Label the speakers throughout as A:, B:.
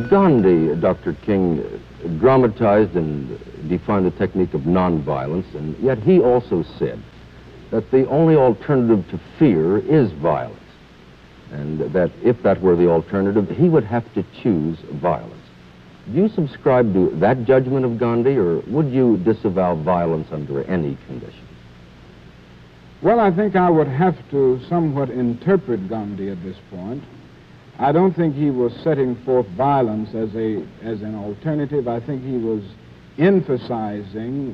A: Gandhi, Dr. King, dramatized and defined the technique of nonviolence, and yet he also said that the only alternative to fear is violence, and that if that were the alternative, he would have to choose violence. Do you subscribe to that judgment of Gandhi, or would you disavow violence under any conditions?
B: Well, I think I would have to somewhat interpret Gandhi at this point. I don't think he was setting forth violence as an alternative. I think he was emphasizing,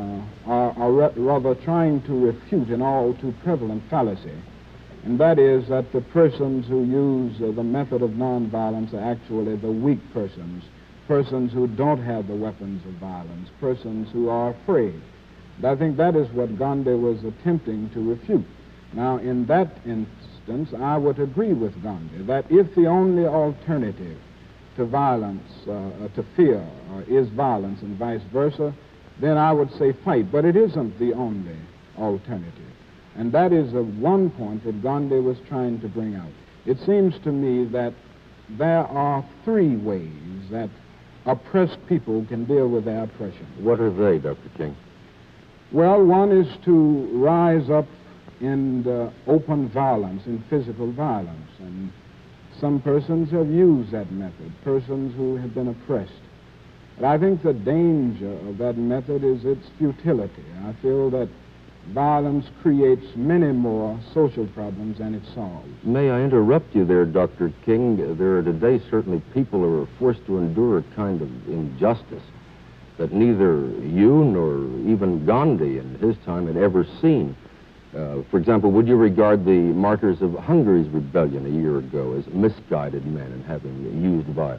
B: or rather trying to refute an all too prevalent fallacy, and that is that the persons who use the method of nonviolence are actually the weak persons, persons who don't have the weapons of violence, persons who are afraid. And I think that is what Gandhi was attempting to refute. Now, in that instance, I would agree with Gandhi that if the only alternative to violence, to fear, is violence and vice versa, then I would say fight. But it isn't the only alternative. And that is one point that Gandhi was trying to bring out. It seems to me that there are three ways that oppressed people can deal with their oppression.
A: What are they, Dr. King?
B: Well, one is to rise up in open violence, in physical violence. And some persons have used that method, persons who have been oppressed. But I think the danger of that method is its futility. I feel that violence creates many more social problems than it solves.
A: May I interrupt you there, Dr. King? There are today certainly people who are forced to endure a kind of injustice that neither you nor even Gandhi in his time had ever seen. For example, would you regard the martyrs of Hungary's rebellion a year ago as misguided men and having used violence?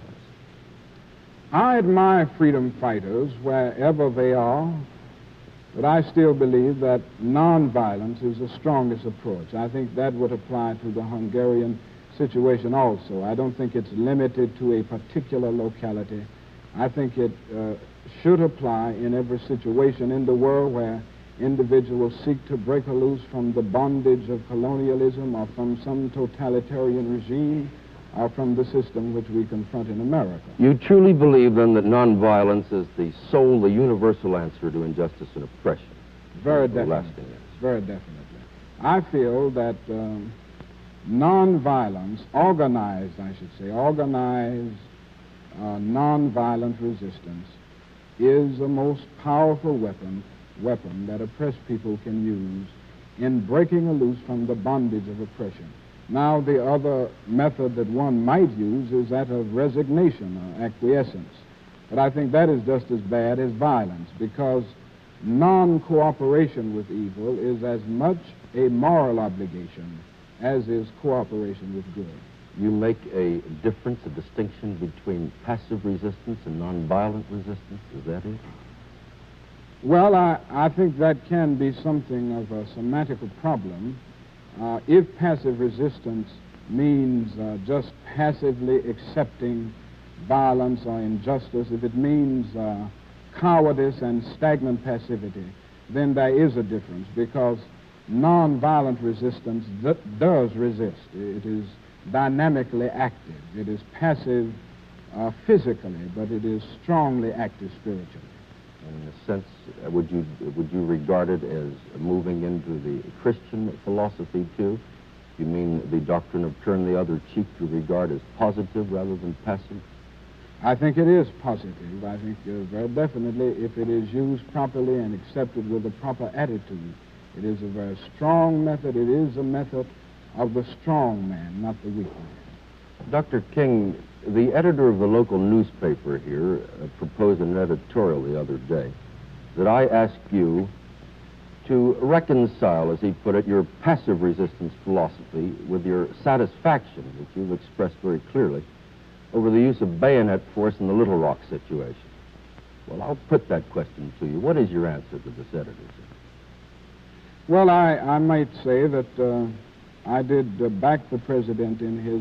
B: I admire freedom fighters wherever they are, but I still believe that nonviolence is the strongest approach. I think that would apply to the Hungarian situation also. I don't think it's limited to a particular locality. I think it should apply in every situation in the world where individuals seek to break loose from the bondage of colonialism or from some totalitarian regime or from the system which we confront in America.
A: You truly believe, then, that nonviolence is the sole, the universal answer to injustice and oppression?
B: Very definitely. Very definitely. I feel that nonviolence, organized nonviolent resistance is the most powerful weapon that oppressed people can use in breaking loose from the bondage of oppression. Now, the other method that one might use is that of resignation or acquiescence. But I think that is just as bad as violence, because non-cooperation with evil is as much a moral obligation as is cooperation with good.
A: You make a difference, a distinction between passive resistance and nonviolent resistance, is that it?
B: Well, I think that can be something of a semantical problem. If passive resistance means just passively accepting violence or injustice, if it means cowardice and stagnant passivity, then there is a difference, because nonviolent resistance does resist. It is dynamically active. It is passive physically, but it is strongly active spiritually.
A: In a sense, would you regard it as moving into the Christian philosophy, too? You mean the doctrine of turn the other cheek to regard as positive rather than passive?
B: I think it is positive. I think very definitely, if it is used properly and accepted with a proper attitude, it is a very strong method. It is a method of the strong man, not the weak man.
A: Dr. King, the editor of the local newspaper here proposed an editorial the other day that I ask you to reconcile, as he put it, your passive resistance philosophy with your satisfaction, which you've expressed very clearly, over the use of bayonet force in the Little Rock situation. Well, I'll put that question to you. What is your answer to this editor?
B: Well, I might say that I did back the president in his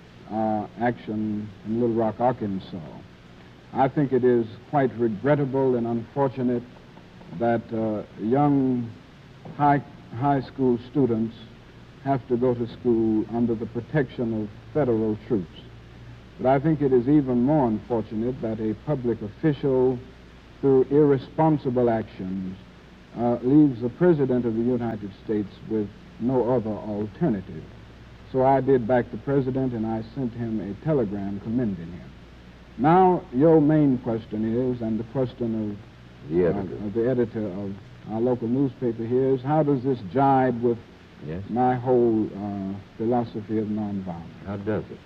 B: action in Little Rock, Arkansas. I think it is quite regrettable and unfortunate that young high school students have to go to school under the protection of federal troops. But I think it is even more unfortunate that a public official, through irresponsible actions, leaves the President of the United States with no other alternative. So I did back the President, and I sent him a telegram commending him. Now, your main question is, and the question of the editor of our local newspaper here is, how does this jibe with my whole philosophy of nonviolence?
A: How does it?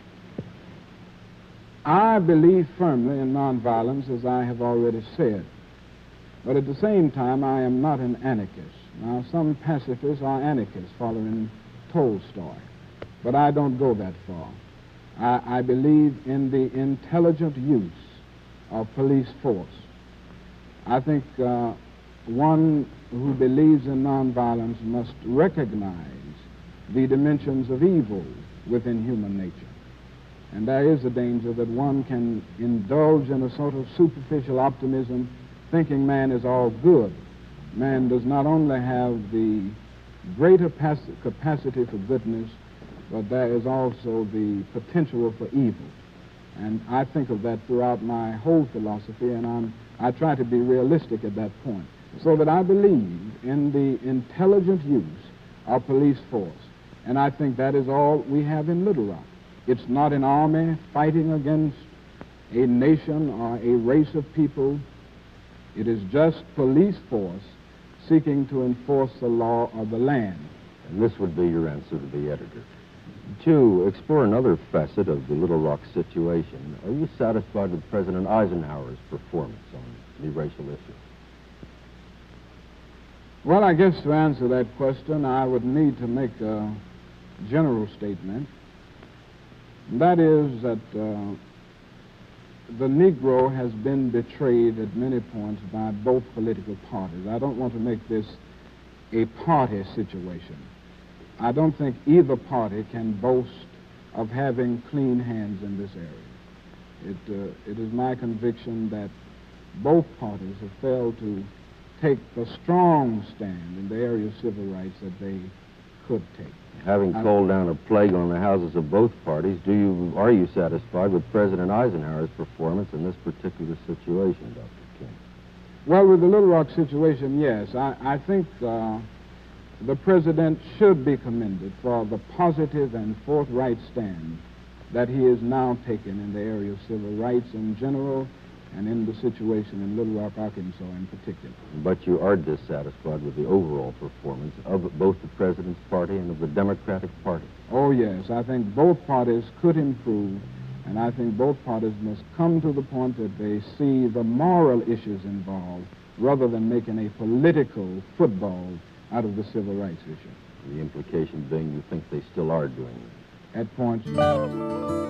B: I believe firmly in nonviolence, as I have already said. But at the same time, I am not an anarchist. Now, some pacifists are anarchists following Tolstoy, but I don't go that far. I believe in the intelligent use of police force. I think one who believes in nonviolence must recognize the dimensions of evil within human nature. And there is a danger that one can indulge in a sort of superficial optimism, thinking man is all good. Man does not only have the greater capacity for goodness, but there is also the potential for evil. And I think of that throughout my whole philosophy, and I try to be realistic at that point. So that I believe in the intelligent use of police force. And I think that is all we have in Little Rock. It's not an army fighting against a nation or a race of people. It is just police force seeking to enforce the law of the land.
A: And this would be your answer to the editor. To explore another facet of the Little Rock situation, are you satisfied with President Eisenhower's performance on the racial issue?
B: Well, I guess to answer that question, I would need to make a general statement. That is that the Negro has been betrayed at many points by both political parties. I don't want to make this a party situation. I don't think either party can boast of having clean hands in this area. It is my conviction that both parties have failed to take the strong stand in the area of civil rights that they could take.
A: Having called down a plague on the houses of both parties, are you satisfied with President Eisenhower's performance in this particular situation, Dr. King?
B: Well, with the Little Rock situation, yes. I think the President should be commended for the positive and forthright stand that he is now taking in the area of civil rights in general and in the situation in Little Rock, Arkansas in particular.
A: But you are dissatisfied with the overall performance of both the President's party and of the Democratic Party?
B: Oh, yes. I think both parties could improve, and I think both parties must come to the point that they see the moral issues involved rather than making a political football out of the civil rights issue.
A: The implication being you think they still are doing that?
B: At points.